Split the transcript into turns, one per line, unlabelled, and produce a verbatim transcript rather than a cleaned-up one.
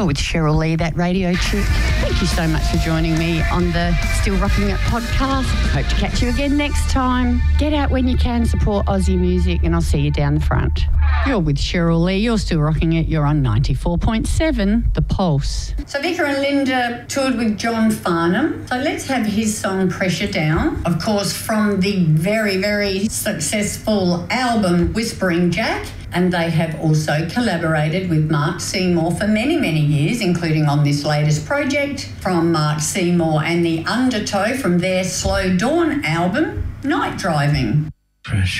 You're with Cheryl Lee, that radio chick. Thank you so much for joining me on the Still Rocking It podcast. Hope to catch you again next time. Get out when you can, support Aussie music, and I'll see you down the front. You're with Cheryl Lee. You're Still Rocking It. You're on ninety-four point seven, The Pulse. So Vicar and Linda toured with John Farnham. So let's have his song Pressure Down. Of course, from the very, very successful album Whispering Jack. And they have also collaborated with Mark Seymour for many, many years, including on this latest project from Mark Seymour and the Undertow from their Slow Dawn album, Night Driving.
Pressure.